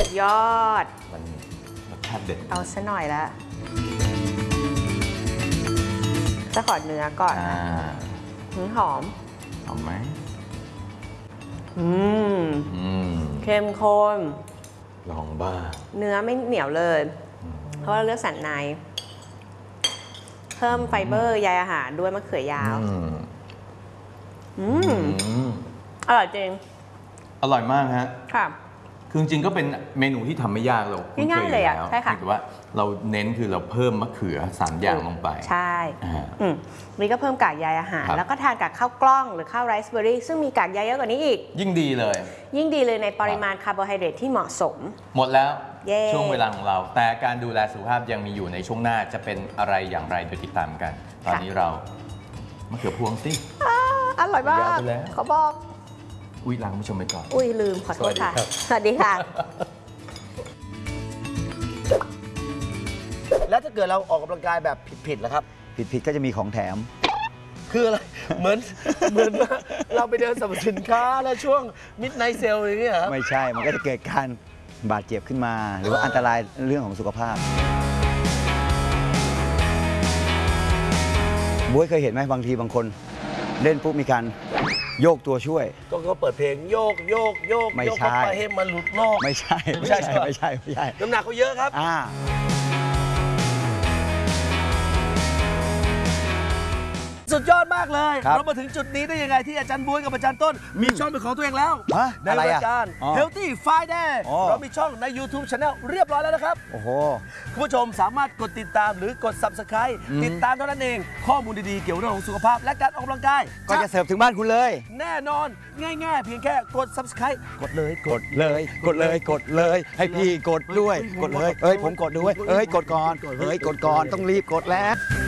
ยอดมันรสชาติเด็ดเอาซะหน่อยละจะขอเนื้อก่อนหอมไหมเข้มข้นลองบ้าเนื้อไม่เหนียวเลยเพราะเราเลือกสันในเพิ่มไฟเบอร์ใยอาหารด้วยมะเขือยาวอร่อยจริงอร่อยมากฮะค่ะคือจริงๆก็เป็นเมนูที่ทำไม่ยากเราง่ายเลยอ่ะใช่ค่ะแต่ว่าเราเน้นคือเราเพิ่มมะเขือ3 อย่างลงไปใช่นี่ก็เพิ่มกากใยอาหารแล้วก็ทานกับข้าวกล้องหรือข้าวไรซ์เบอร์รี่ซึ่งมีกากใยเยอะกว่านี้อีกยิ่งดีเลยในปริมาณคาร์โบไฮเดรตที่เหมาะสมหมดแล้วช่วงเวลาของเราแต่การดูแลสุขภาพยังมีอยู่ในช่วงหน้าจะเป็นอะไรอย่างไรไปติดตามกันตอนนี้เรามะเขือพวงสิอร่อยมากขอบอกลาคุณผู้ชมไปก่อนลืมขอโทษค่ะสวัสดีค่ะแล้วถ้าเกิดเราออกกำลังกายแบบผิดๆล่ะครับผิดก็จะมีของแถมคืออะไรเหมือนว่าเราไปเดินสรรพสินค้าแล้วช่วงมิดไนท์เซลอย่างเงี้ยไม่ใช่มันก็จะเกิดการบาดเจ็บขึ้นมาหรือว่าอันตรายเรื่องของสุขภาพบ๊วยเคยเห็นไหมบางทีบางคนเล่นปุ๊บมีการโยกตัวช่วยก็เปิดเพลงโยกไม่ใช่ให้มันหลุดโลกไม่ใช่น้ำหนักเขาเยอะครับสุดยอดมากเลยเรามาถึงจุดนี้ได้ยังไงที่อาจารย์บ๊วยกับอาจารย์ต้นมีช่องเป็นของตัวเองแล้วในรายการ Healthy Friday เรามีช่องใน YouTube Channel เรียบร้อยแล้วนะครับโอ้โหคุณผู้ชมสามารถกดติดตามหรือกด Subscribe ติดตามเท่านั้นเองข้อมูลดีๆเกี่ยวกับเรื่องของสุขภาพและการออกกำลังกายก็จะเสิร์ฟถึงบ้านคุณเลยแน่นอนง่ายๆเพียงแค่กด Subscribe กดเลยให้พี่กดด้วยกดเลยผมกดด้วยกดก่อนต้องรีบกดแล้ว